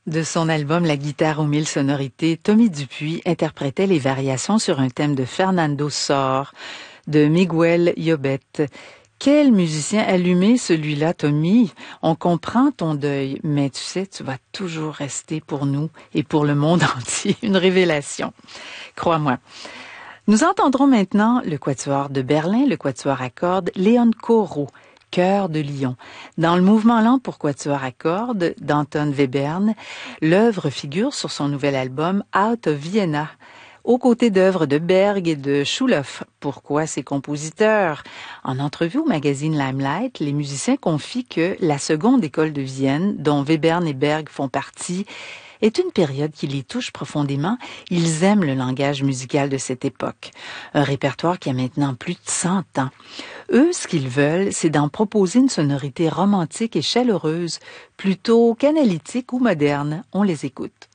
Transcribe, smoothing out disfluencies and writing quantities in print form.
De son album La guitare aux mille sonorités, Tommy Dupuis interprétait les variations sur un thème de Fernando Sor, de Miguel Llobet. Quel musicien allumé celui-là, Tommy. On comprend ton deuil, mais tu sais, tu vas toujours rester pour nous et pour le monde entier une révélation. Crois-moi. Nous entendrons maintenant le quatuor de Berlin, le quatuor à cordes Léon Corot, Cœur de lion. Dans le mouvement lent pour quatuor à cordes d'Anton Webern, l'œuvre figure sur son nouvel album Out of Vienna, aux côtés d'œuvres de Berg et de Schulhoff. Pourquoi ces compositeurs? En entrevue au magazine Limelight, les musiciens confient que la seconde école de Vienne, dont Webern et Berg font partie, est une période qui les touche profondément. Ils aiment le langage musical de cette époque. Un répertoire qui a maintenant plus de 100 ans. Eux, ce qu'ils veulent, c'est d'en proposer une sonorité romantique et chaleureuse, plutôt qu'analytique ou moderne. On les écoute.